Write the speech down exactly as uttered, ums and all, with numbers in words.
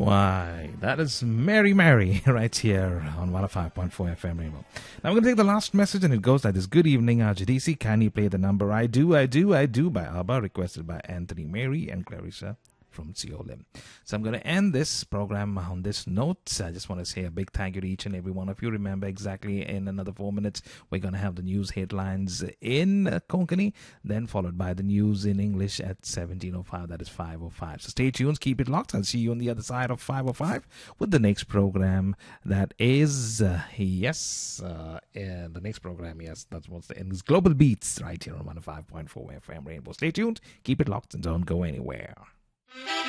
Why, that is Mary Mary right here on one oh five point four F M Rainbow. Now we're going to take the last message and it goes like this. Good evening, R J D C. Can you play the number I Do, I Do, I Do by ABBA, requested by Anthony Mary and Clarissa from Seolim. So I'm going to end this program on this note. I just want to say a big thank you to each and every one of you. Remember, exactly in another four minutes, we're going to have the news headlines in uh, Konkani, then followed by the news in English at seventeen oh five, that is five oh five. So stay tuned, keep it locked. I'll see you on the other side of five oh five with the next program. That is, uh, yes, uh, and the next program, yes, that's what's the end. It's Global Beats right here on one oh five point four F M Rainbow. Stay tuned, keep it locked, and don't go anywhere.